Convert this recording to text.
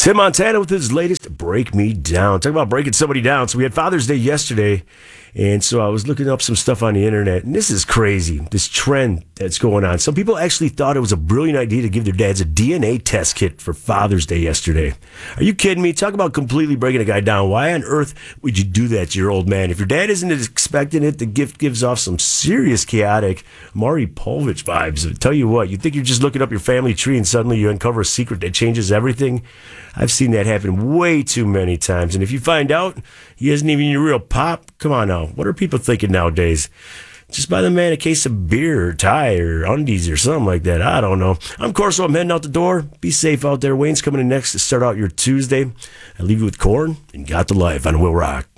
Tim Montana with his latest Break Me Down. Talk about breaking somebody down. So we had Father's Day yesterday, and so I was looking up some stuff on the internet, and this is crazy, this trend that's going on. Some people actually thought it was a brilliant idea to give their dads a DNA test kit for Father's Day yesterday. Are you kidding me? Talk about completely breaking a guy down. Why on earth would you do that to your old man? If your dad isn't expecting it, the gift gives off some serious chaotic Maury Povich vibes. I tell you what, you think you're just looking up your family tree and suddenly you uncover a secret that changes everything? I've seen that happen way too many times. And if you find out he isn't even your real pop, come on now. What are people thinking nowadays? Just buy the man a case of beer or tie or undies or something like that. I don't know. I'm Corso. I'm heading out the door. Be safe out there. Wayne's coming in next to start out your Tuesday. I leave you with Korn and Got the Life on Will Rock.